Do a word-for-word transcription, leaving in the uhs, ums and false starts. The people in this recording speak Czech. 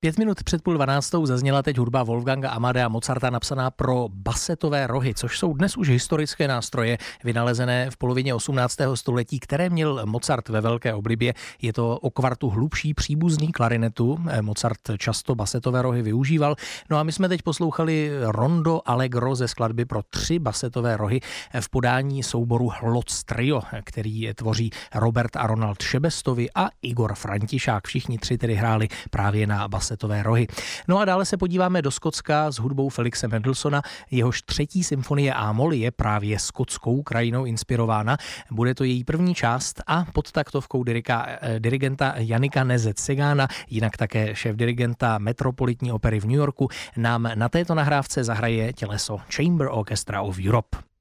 Pět minut před půl dvanáctou zazněla teď hudba Wolfganga Amadea Mozarta napsaná pro basetové rohy, což jsou dnes už historické nástroje vynalezené v polovině osmnáctého století, které měl Mozart ve velké oblibě. Je to o kvartu hlubší příbuzný klarinetu. Mozart často basetové rohy využíval. No a my jsme teď poslouchali rondo allegro ze skladby pro tři basetové rohy v podání souboru Hlotz Trio, který tvoří Robert a Ronald Šebestovi a Igor Františák. Všichni tři tedy hráli právě na basetové rohy. No a dále se podíváme do Skotska s hudbou Felixe Mendelssohna. Jehož třetí symfonie A-moll je právě skotskou krajinou inspirována. Bude to její první část a pod taktovkou dirika, dirigenta Janika Nezet-Segána, jinak také šéfdirigenta Metropolitní opery v New Yorku, nám na této nahrávce zahraje těleso Chamber Orchestra of Europe.